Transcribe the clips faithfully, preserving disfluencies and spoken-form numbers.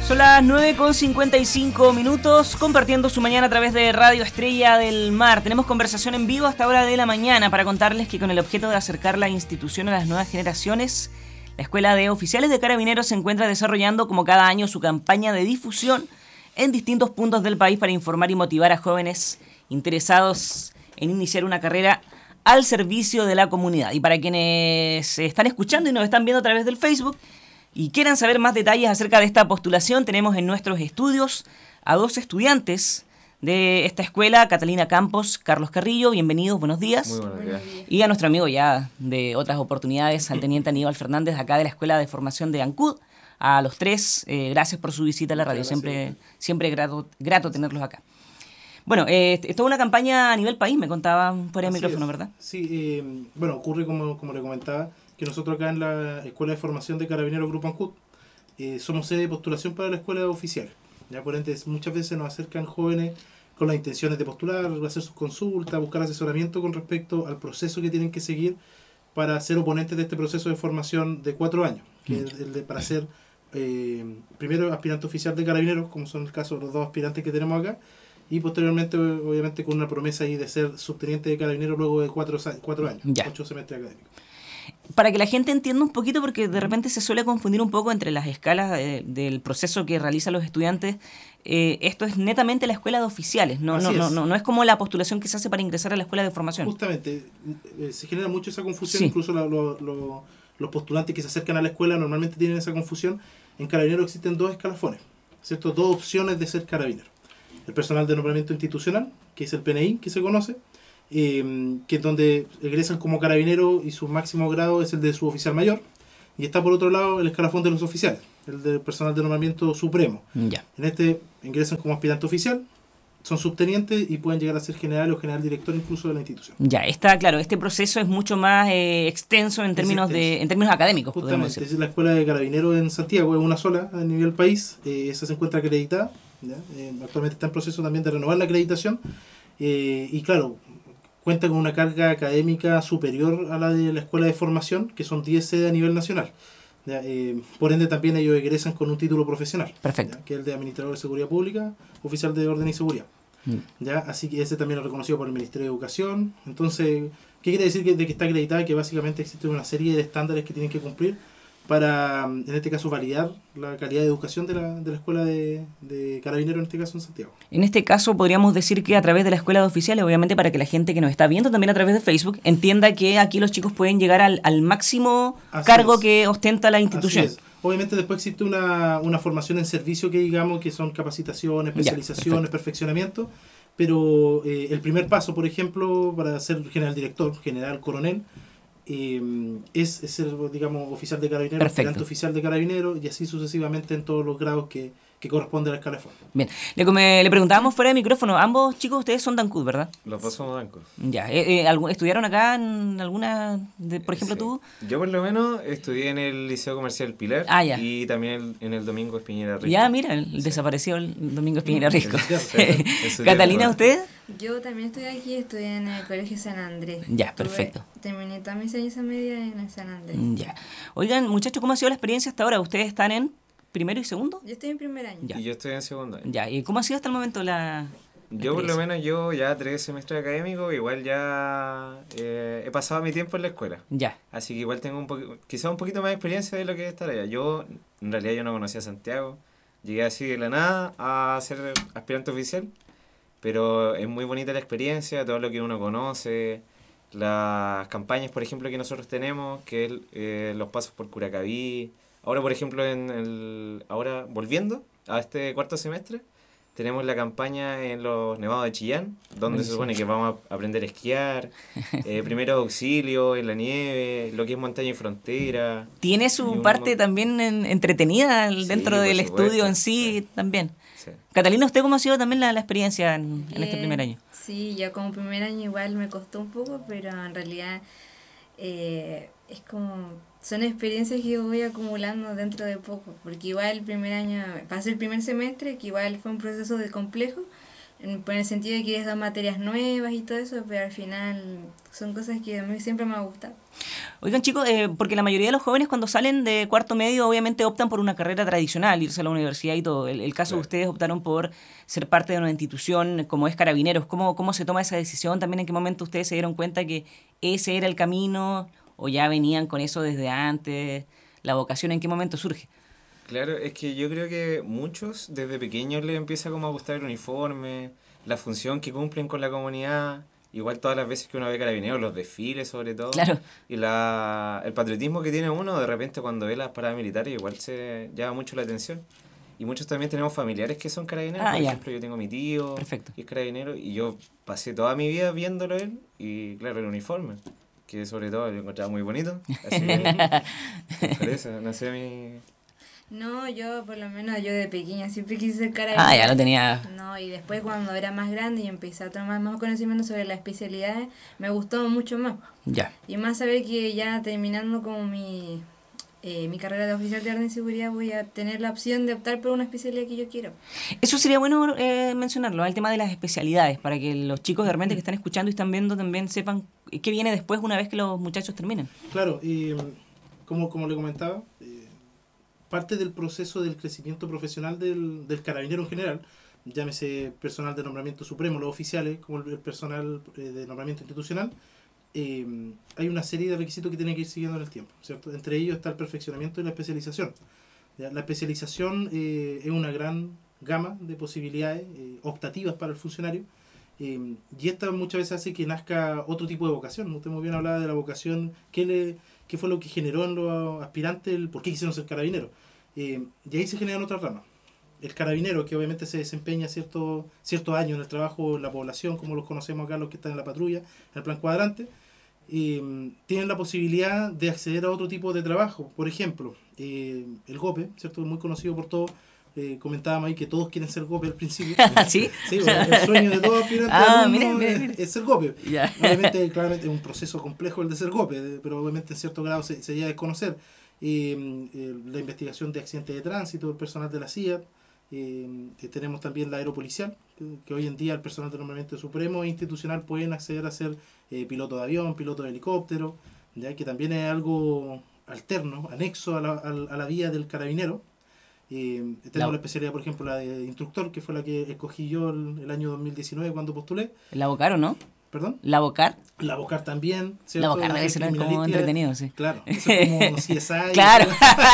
Son las nueve con cincuenta y cinco minutos, compartiendo su mañana a través de Radio Estrella del Mar. Tenemos conversación en vivo hasta hora de la mañana para contarles que con el objeto de acercar la institución a las nuevas generaciones, la Escuela de Oficiales de Carabineros se encuentra desarrollando como cada año su campaña de difusión en distintos puntos del país para informar y motivar a jóvenes interesados en iniciar una carrera al servicio de la comunidad. Y para quienes están escuchando y nos están viendo a través del Facebook y quieran saber más detalles acerca de esta postulación, tenemos en nuestros estudios a dos estudiantes de esta escuela, Catalina Campos, Carlos Carrillo. Bienvenidos, buenos días. Muy buenos días. Y a nuestro amigo ya de otras oportunidades, al teniente Aníbal Fernández, acá de la Escuela de Formación de Ancud. A los tres, eh, gracias por su visita a la radio. Siempre, siempre grato, grato tenerlos acá. Bueno, eh, es toda una campaña a nivel país, me contaba fuera de micrófono, es. ¿verdad? Sí, eh, bueno, ocurre como, como le comentaba, que nosotros acá en la Escuela de Formación de Carabineros Grupo Ancud eh, somos sede de postulación para la Escuela de Oficiales. Ya por ende, muchas veces nos acercan jóvenes con las intenciones de postular, hacer sus consultas, buscar asesoramiento con respecto al proceso que tienen que seguir para ser oponentes de este proceso de formación de cuatro años, que mm. es el de, para ser eh, primero aspirante oficial de Carabineros, como son el caso de los dos aspirantes que tenemos acá, y posteriormente, obviamente, con una promesa ahí de ser subteniente de Carabineros luego de cuatro, cuatro años, ya. ocho semestres académicos. Para que la gente entienda un poquito, porque de repente se suele confundir un poco entre las escalas de, del proceso que realizan los estudiantes, eh, esto es netamente la escuela de oficiales, no, no, no, no, no es como la postulación que se hace para ingresar a la escuela de formación. Justamente, eh, se genera mucho esa confusión, sí. Incluso la, lo, lo, los postulantes que se acercan a la escuela normalmente tienen esa confusión. En Carabineros existen dos escalafones, ¿cierto? Dos opciones de ser carabinero. El personal de nombramiento institucional, que es el P N I, que se conoce, eh, que es donde egresan como carabinero y su máximo grado es el de suboficial mayor, y está por otro lado el escalafón de los oficiales, el del personal de nombramiento supremo. Ya. En este ingresan como aspirante oficial, son subtenientes y pueden llegar a ser general o general director incluso de la institución. Ya, está claro, este proceso es mucho más eh, extenso en términos de en términos académicos. Justamente, es la Escuela de Carabineros en Santiago, es una sola a nivel país, eh, esa se encuentra acreditada, ¿ya? Eh, actualmente está en proceso también de renovar la acreditación, eh, y claro, cuenta con una carga académica superior a la de la Escuela de Formación, que son diez sedes a nivel nacional. ¿Ya? Eh, por ende también ellos egresan con un título profesional. Perfecto. ¿Ya? Que es el de Administrador de Seguridad Pública, Oficial de Orden y Seguridad. Mm. ¿Ya? Así que ese también es reconocido por el Ministerio de Educación. Entonces, ¿qué quiere decir que, de que está acreditada? Que básicamente existe una serie de estándares que tienen que cumplir para, en este caso, validar la calidad de educación de la, de la Escuela de, de Carabineros, en este caso en Santiago. En este caso podríamos decir que a través de la Escuela de Oficiales, obviamente para que la gente que nos está viendo también a través de Facebook entienda que aquí los chicos pueden llegar al, al máximo Así cargo es. que ostenta la institución. Así es. Obviamente después existe una, una formación en servicio que digamos que son capacitaciones, especializaciones, ya, perfeccionamiento, pero eh, el primer paso, por ejemplo, para ser general director, general coronel, Eh, es, es ser, digamos, oficial de carabineros, aspirante oficial de carabineros, y así sucesivamente en todos los grados que, que corresponde al escalafón. Bien, le, me, le preguntábamos fuera de micrófono, ambos chicos ustedes son de Ancud, ¿verdad? Los dos somos de Ancud. Ya, eh, eh, ¿estudiaron acá en alguna, de, por ejemplo sí. tú? Yo por lo menos estudié en el Liceo Comercial Pilar, ah, ya. y también el, en el Domingo Espiñera Risco. Ya, mira, el sí. desaparecido el Domingo Espiñera Risco. Sí. Catalina, ¿usted? Yo también estudié aquí, estudié en el Colegio San Andrés. Ya, perfecto. Tuve, terminé toda mi enseñanza media en el San Andrés. Ya. Oigan, muchachos, ¿cómo ha sido la experiencia hasta ahora? ¿Ustedes están en primero y segundo? Yo estoy en primer año. Ya. Y yo estoy en segundo año. Ya, ¿y cómo ha sido hasta el momento la, la Yo por lo menos, yo ya tres semestres académicos, igual ya eh, he pasado mi tiempo en la escuela. Ya. Así que igual tengo un poquito, quizá un poquito más de experiencia de lo que es estar allá. Yo, en realidad yo no conocía a Santiago. Llegué así de la nada a ser aspirante oficial. Pero es muy bonita la experiencia, todo lo que uno conoce, las campañas, por ejemplo, que nosotros tenemos, que es eh, los pasos por Curacaví. Ahora, por ejemplo, en el ahora volviendo a este cuarto semestre, tenemos la campaña en los Nevados de Chillán, donde se supone que vamos a aprender a esquiar, eh, primeros auxilios en la nieve, lo que es montaña y frontera. Tiene su un, parte un... también en, entretenida sí, dentro del supuesto, estudio en sí, sí. también. Sí. Catalina, ¿usted cómo ha sido también la, la experiencia en, en este primer año? Sí, ya como primer año igual me costó un poco, pero en realidad eh, es como... son experiencias que yo voy acumulando dentro de poco, porque igual el primer año, pasó el primer semestre, que igual fue un proceso de complejo, en, en el sentido de que les dan materias nuevas y todo eso, pero al final son cosas que a mí siempre me ha gustado. Oigan chicos, eh, porque la mayoría de los jóvenes cuando salen de cuarto medio obviamente optan por una carrera tradicional, irse a la universidad y todo. El, el caso Claro. de ustedes optaron por ser parte de una institución como es Carabineros. ¿Cómo, cómo se toma esa decisión? ¿También en qué momento ustedes se dieron cuenta que ese era el camino o ya venían con eso desde antes? ¿La vocación en qué momento surge? Claro, es que yo creo que muchos desde pequeños les empieza como a gustar el uniforme, la función que cumplen con la comunidad, igual todas las veces que uno ve Carabineros, los desfiles sobre todo, Claro. y la, el patriotismo que tiene uno de repente cuando ve las paradas militares igual se llama mucho la atención. Y muchos también tenemos familiares que son carabineros, Ah, por ya. ejemplo yo tengo mi tío, Perfecto. que es carabinero, y yo pasé toda mi vida viéndolo él, y claro, el uniforme, que sobre todo lo encontraba muy bonito, así que por eso, no sé, mi... No, yo por lo menos yo de pequeña siempre quise ser carabinero. Ah, ya lo tenía. No, y después cuando era más grande y empecé a tomar más conocimiento sobre las especialidades, me gustó mucho más. Ya. Y más saber que ya terminando como mi, eh, mi carrera de oficial de orden y seguridad voy a tener la opción de optar por una especialidad que yo quiero. Eso sería bueno eh, mencionarlo, el tema de las especialidades, para que los chicos de repente que están escuchando y están viendo también sepan qué viene después una vez que los muchachos terminen. Claro, y mm, como, como le comentaba, eh, parte del proceso del crecimiento profesional del, del carabinero en general, llámese personal de nombramiento supremo, los oficiales, como el, el personal eh, de nombramiento institucional, eh, hay una serie de requisitos que tienen que ir siguiendo en el tiempo, ¿cierto? Entre ellos está el perfeccionamiento y la especialización. ¿Ya? La especialización eh, es una gran gama de posibilidades eh, optativas para el funcionario, eh, y esta muchas veces hace que nazca otro tipo de vocación. Usted muy bien hablaba de la vocación, ¿qué, le, qué fue lo que generó en los aspirantes, el por qué quisieron ser carabineros? Eh, y ahí se generan otras ramas. El carabinero, que obviamente se desempeña cierto, ciertos años en el trabajo en la población, como los conocemos acá, los que están en la patrulla, en el plan cuadrante, eh, tienen la posibilidad de acceder a otro tipo de trabajo. Por ejemplo, eh, el GOPE, ¿cierto? Muy conocido por todos. Eh, comentábamos ahí que todos quieren ser GOPE al principio. ¿Sí? Sí, bueno, el sueño de todo aspirante Ah, alumno mire, mire, es- mire. es ser GOPE. Ya. Obviamente, claramente es un proceso complejo el de ser GOPE, pero obviamente en cierto grado se, se llega a desconocer. Eh, eh, la investigación de accidentes de tránsito, el personal de la C I A T, eh, eh, tenemos también la aeropolicial, que, que hoy en día el personal de nombramiento supremo e institucional pueden acceder a ser eh, piloto de avión, piloto de helicóptero, ya que también es algo alterno, anexo a la, a, a la vía del carabinero. Eh, tenemos La- la especialidad, por ejemplo, la de instructor, que fue la que escogí yo el, el año dos mil diecinueve cuando postulé. ¿La Bocar o no? Perdón. ¿La Bocar? La Bocar también, ¿cierto? La Bocar debe De ser como criminalística. entretenido, sí. Claro, eso es como C S I. Claro.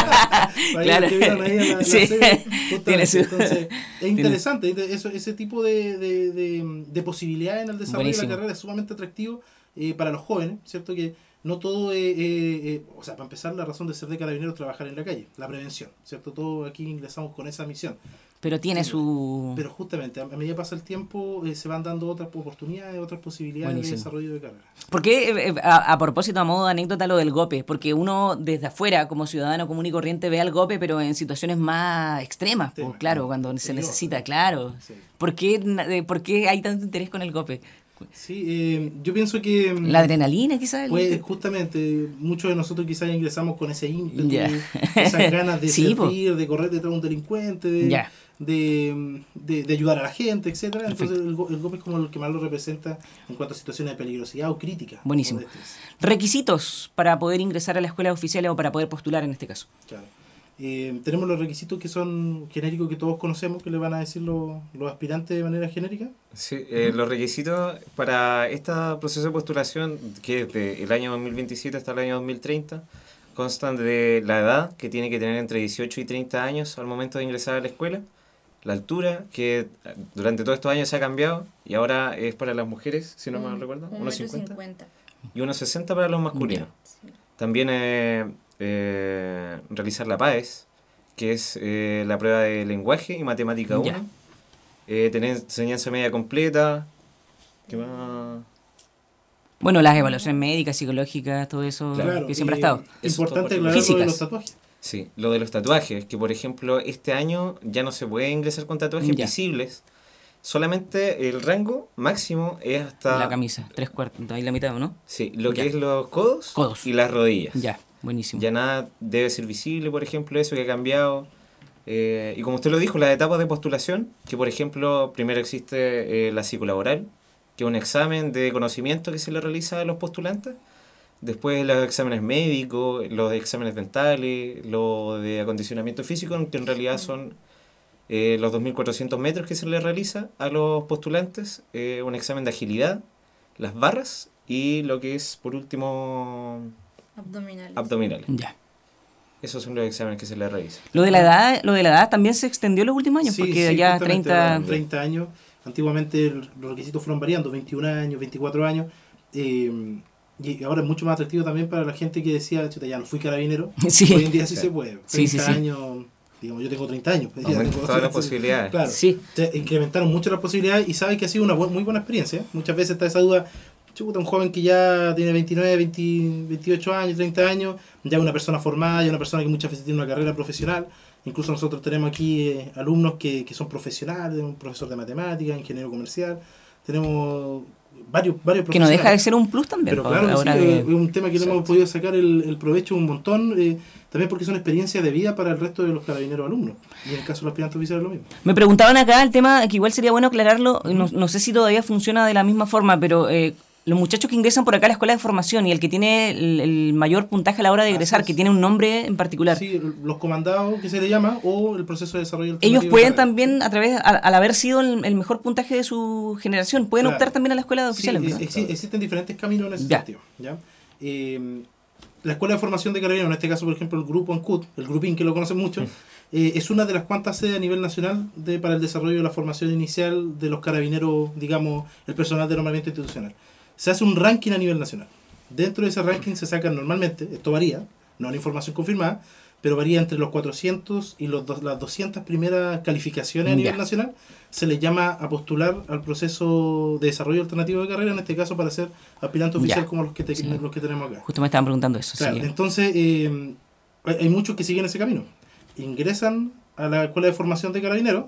Para Claro. los que vieron ahí en la, la Sí. serie, justamente. Tiene su- Entonces, es interesante. Eso, ese tipo de, de, de, de posibilidades en el desarrollo Buenísimo. de la carrera es sumamente atractivo eh, para los jóvenes, ¿cierto? Que no todo es, eh, eh, o sea, para empezar, la razón de ser de carabineros es trabajar en la calle, la prevención, ¿cierto? Todos aquí ingresamos con esa misión. Pero tiene Sí, su... Pero justamente, a medida que pasa el tiempo, eh, se van dando otras oportunidades, otras posibilidades Buenísimo. de desarrollo de carrera. ¿Por qué, eh, eh, a, a propósito, a modo de anécdota, lo del GOPE? Porque uno desde afuera, como ciudadano común y corriente, ve al GOPE, pero en situaciones más extremas, pues, Extremas, claro, ¿no? cuando se Peligroso. necesita, claro. Sí. ¿Por qué, na- eh, ¿Por qué hay tanto interés con el GOPE? Sí, eh, yo pienso que... mm, ¿La adrenalina, quizás? Pues justamente, muchos de nosotros quizás ingresamos con ese ímpetu, Ya. esas ganas de Sí, po. servir, de correr detrás de un delincuente, de, Ya. de, de, de ayudar a la gente, etcétera. Perfecto. Entonces el, go- el GOPE es como el que más lo representa en cuanto a situaciones de peligrosidad o crítica. Buenísimo. o de estrés. Requisitos para poder ingresar a la escuela oficial o para poder postular en este caso. Claro. Eh, tenemos los requisitos que son genéricos que todos conocemos, que le van a decir los, los aspirantes de manera genérica. Sí, eh, los requisitos para este proceso de postulación, que desde el año dos mil veintisiete hasta el año dos mil treinta, constan de la edad, que tiene que tener entre dieciocho y treinta años al momento de ingresar a la escuela, la altura, que durante todos estos años se ha cambiado y ahora es para las mujeres, si no me recuerdo, Un uno metro cincuenta, cincuenta. y uno sesenta para los masculinos. Sí. También eh, eh, realizar la PAES, que es eh, la prueba de lenguaje y matemática Ya. uno. Eh, tener enseñanza media completa. ¿Qué más? Bueno, las evaluaciones médicas, psicológicas, todo eso Claro, que siempre ha y estado. Eso Importante todo por- aclarar lo de Físicas. los tatuajes. Sí, lo de los tatuajes, que por ejemplo este año ya no se puede ingresar con tatuajes Ya. visibles. Solamente el rango máximo es hasta... La camisa, tres cuartos, ahí la mitad, ¿no? Sí, lo Ya. que es los codos, Codos. y las rodillas. Ya, buenísimo. Ya nada debe ser visible, por ejemplo, eso que ha cambiado. Eh, y como usted lo dijo, las etapas de postulación, que por ejemplo, primero existe eh, la psicolaboral, que es un examen de conocimiento que se le realiza a los postulantes. Después los exámenes médicos, los exámenes dentales, los de acondicionamiento físico, que en realidad son eh, los dos mil cuatrocientos metros que se le realiza a los postulantes, eh, un examen de agilidad, las barras y lo que es, por último, Abdominales. abdominales. Ya. Esos son los exámenes que se le realizan. Lo de la edad, lo de la edad también se extendió en los últimos años, Sí, porque sí, ya justamente, treinta... ahora, treinta años. Antiguamente el- los requisitos fueron variando, veintiún años, veinticuatro años. eh, y ahora es mucho más atractivo también para la gente que decía, chuta, ya no fui carabinero. Sí. Hoy en día sí, Sí. se puede. treinta Sí, sí, sí. años, digamos, yo tengo treinta años. pues, ya Aumentan tengo- todas las posibilidades. Claro, Sí. se incrementaron mucho las posibilidades y sabe que ha sido una bu- muy buena experiencia. Muchas veces está esa duda, chuta, un joven que ya tiene veintinueve, veinte, veintiocho años, treinta años, ya una persona formada, ya una persona que muchas veces tiene una carrera profesional. Incluso nosotros tenemos aquí eh, alumnos que, que son profesionales, un profesor de matemáticas, ingeniero comercial, tenemos varios, varios Que no deja de profesionales. ser un plus también. Pero po, claro, que ahora sí, que- es un tema que le hemos podido sacar el, el provecho un montón, eh, también porque son experiencias de vida para el resto de los carabineros alumnos. Y en el caso de los aspirantes oficiales lo mismo. Me preguntaban acá el tema, que igual sería bueno aclararlo, no, no sé si todavía funciona de la misma forma, pero eh, los muchachos que ingresan por acá a la escuela de formación y el que tiene el, el mayor puntaje a la hora de Así egresar, es. que tiene un nombre en particular, Sí, los comandados que se le llama o el proceso de desarrollo ellos alternativo pueden de carrera. también, a través, al, al haber sido el, el mejor puntaje de su generación, pueden Claro. optar también a la escuela de Sí, oficiales. es- ¿verdad? exi- existen diferentes caminos en ese Ya. sentido. ¿ya? Eh, la escuela de formación de carabineros, en este caso por ejemplo el grupo ANCUT, el grupín que lo conocen mucho, eh, es una de las cuantas sedes a nivel nacional de, para el desarrollo de la formación inicial de los carabineros, digamos, el personal de nombramiento institucional. Se hace un ranking a nivel nacional. Dentro de ese ranking se sacan normalmente, esto varía, no hay información confirmada, pero varía entre los cuatrocientos y los dos- las doscientas primeras calificaciones a Ya. nivel nacional. Se le llama a postular al proceso de desarrollo alternativo de carrera, en este caso para ser aspirante oficial Ya. como los que, te- Sí. los que tenemos acá. Justo me estaban preguntando eso. Claro, sí. entonces eh, hay, hay muchos que siguen ese camino. Ingresan a la escuela de formación de carabineros,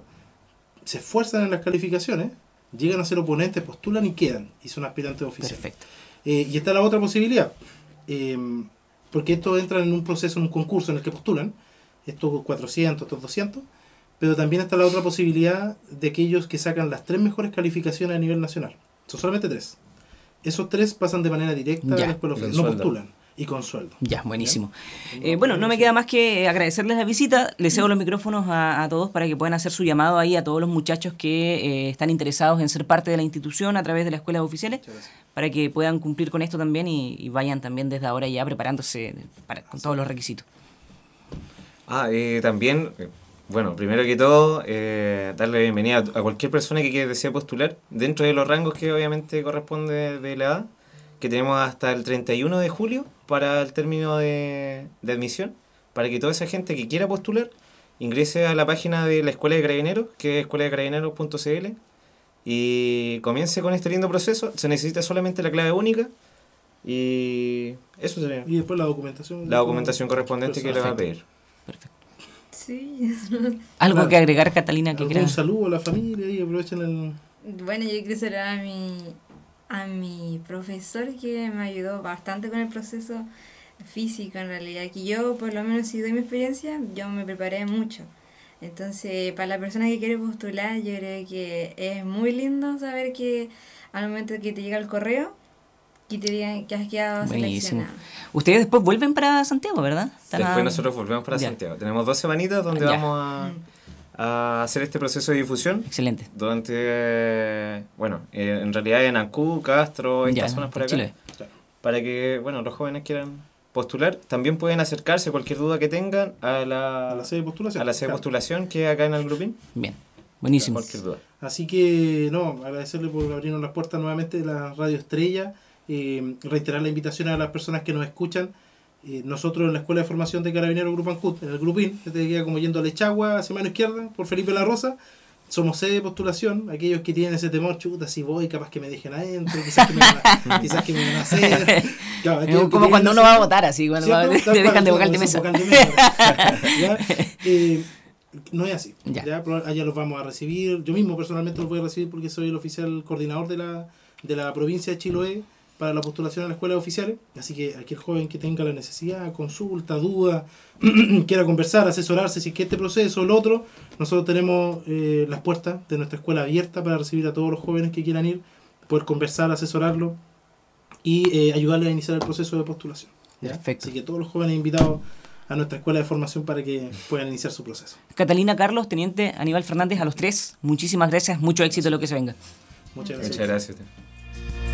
se esfuerzan en las calificaciones, llegan a ser oponentes, postulan y quedan, y son aspirantes oficiales. Perfecto. Eh, y está la otra posibilidad, eh, porque estos entran en un proceso, en un concurso en el que postulan, estos cuatrocientos, estos doscientos, pero también está la otra posibilidad de aquellos que sacan las tres mejores calificaciones a nivel nacional. Son solamente tres. Esos tres pasan de manera directa Ya. a la escuela Y con oficial, no sueldo. postulan, y con sueldo. Ya, buenísimo. ¿Ya? Eh, bueno, no me queda más que agradecerles la visita. Les cedo los micrófonos a, a todos para que puedan hacer su llamado ahí a todos los muchachos que eh, están interesados en ser parte de la institución a través de las escuelas oficiales, Muchas gracias. para que puedan cumplir con esto también y, y vayan también desde ahora ya preparándose para, con todos los requisitos. Ah, y también, eh, bueno, primero que todo, eh, darle la bienvenida a cualquier persona que quiera desee postular dentro de los rangos que obviamente corresponde de la edad, que tenemos hasta el treinta y uno de julio para el término de, de admisión, para que toda esa gente que quiera postular ingrese a la página de la Escuela de Carabineros, que es escuela de carabineros punto c l, y comience con este lindo proceso. Se necesita solamente la clave única y eso sería Y después la documentación. la documentación correspondiente que le va a pedir. Perfecto. Sí. ¿Algo Claro. que agregar, Catalina, que Un creas? saludo a la familia y aprovechen el... Bueno, yo quiero saludar a mi, a mi profesor que me ayudó bastante con el proceso físico en realidad. Que yo, por lo menos, si doy mi experiencia, yo me preparé mucho. Entonces, para la persona que quiere postular, yo creo que es muy lindo saber que al momento que te llega el correo, que te digan que has quedado Buenísimo. seleccionado. Ustedes después vuelven para Santiago, ¿verdad? Están a- Después nosotros volvemos para Ya. Santiago. Tenemos dos semanitas donde Ya. vamos a, a hacer este proceso de difusión. Excelente. Durante, eh, bueno, eh, en realidad en Ancú, Castro, estas Ya, zonas por acá. Chile. Para que, bueno, los jóvenes quieran postular. También pueden acercarse cualquier duda que tengan a la, a la sede de postulación. a la sede de Claro. postulación que es acá en el grupín. Bien. Buenísimo. Cualquier duda. Así que, no, agradecerle por abrirnos las puertas nuevamente de la Radio Estrella, eh, reiterar la invitación a las personas que nos escuchan. Eh, nosotros en la Escuela de Formación de Carabineros Grupo Ancut, en el Grupín, que te queda como yendo a Lechagua, hacia mano izquierda, por Felipe La Rosa, somos sede de postulación. Aquellos que tienen ese temor, chuta, si voy, capaz que me dejen adentro, quizás que me van a, quizás que me van a hacer. Claro, Es aquellos que como tienen cuando ese uno va a temor, votar, así, cuando ¿cierto? va- Tal te cual, dejan de claro, vocal de son mesa. vocal de mesa. ¿Ya? Eh, no es así. Ya. Ya. Pero allá los vamos a recibir. Yo mismo personalmente los voy a recibir porque soy el oficial coordinador de la, de la provincia de Chiloé para la postulación a las escuelas oficiales, así que aquel joven que tenga la necesidad, consulta, duda, quiera conversar, asesorarse si es que este proceso o el otro, nosotros tenemos eh, las puertas de nuestra escuela abiertas para recibir a todos los jóvenes que quieran ir, poder conversar, asesorarlo y eh, ayudarles a iniciar el proceso de postulación. ¿Ya? Perfecto. Así que todos los jóvenes invitados a nuestra escuela de formación para que puedan iniciar su proceso. Catalina, Carlos, Teniente Aníbal Fernández, a los tres, muchísimas gracias, mucho éxito en lo que se venga. Muchas gracias. Muchas gracias.